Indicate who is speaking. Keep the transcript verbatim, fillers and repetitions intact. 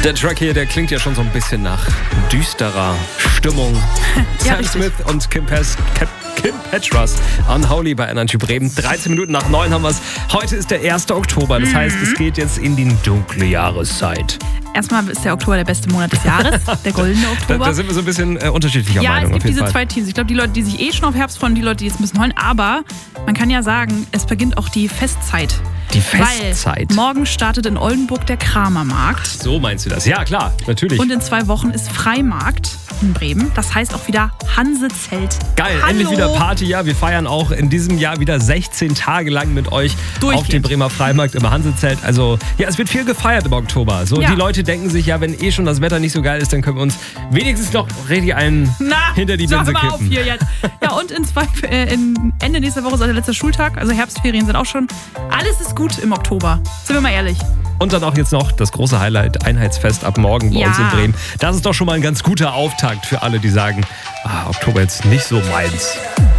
Speaker 1: Der Track hier, der klingt ja schon so ein bisschen nach düsterer Stimmung.
Speaker 2: Ja,
Speaker 1: Sam Smith und Kim, Pes- Kim, Kim Petras, Unholy bei Energy Bremen. dreizehn Minuten nach neun haben wir es. Heute ist der erste Oktober, das mhm. heißt, es geht jetzt in die dunkle Jahreszeit.
Speaker 2: Erstmal ist der Oktober der beste Monat des Jahres, der goldene Oktober.
Speaker 1: Da, da sind wir so ein bisschen äh, unterschiedlicher
Speaker 2: ja,
Speaker 1: Meinung.
Speaker 2: Ja, es gibt
Speaker 1: auf jeden
Speaker 2: diese
Speaker 1: Fall.
Speaker 2: zwei Teams. Ich glaube, die Leute, die sich eh schon auf Herbst freuen, die Leute, die jetzt ein bisschen heulen. Aber man kann ja sagen, es beginnt auch die Festzeit.
Speaker 1: Die Festzeit?
Speaker 2: Weil morgen startet in Oldenburg der Kramermarkt.
Speaker 1: So meinst du das? Ja, klar, natürlich.
Speaker 2: Und in zwei Wochen ist Freimarkt in Bremen. Das heißt auch wieder Hansezelt.
Speaker 1: Geil,
Speaker 2: Hallo.
Speaker 1: Endlich wieder Party. Ja, wir feiern auch in diesem Jahr wieder sechzehn Tage lang mit euch auf dem Bremer Freimarkt im Hansezelt. Also, ja, es wird viel gefeiert im Oktober. So,
Speaker 2: ja.
Speaker 1: Die Leute denken sich, ja, wenn eh schon das Wetter nicht so geil ist, dann können wir uns wenigstens noch richtig einen
Speaker 2: Na,
Speaker 1: hinter die Binse
Speaker 2: sag mal
Speaker 1: kippen.
Speaker 2: auf hier jetzt. Ja, und in zwei, äh, in Ende nächster Woche ist der letzte Schultag. Also Herbstferien sind auch schon. Alles ist gut im Oktober. Sind wir mal ehrlich.
Speaker 1: Und dann auch jetzt noch das große Highlight, Einheitsfest ab morgen bei
Speaker 2: ja.
Speaker 1: uns in Bremen. Das ist doch schon mal ein ganz guter Auftakt für alle, die sagen, ah, Oktober jetzt nicht so meins.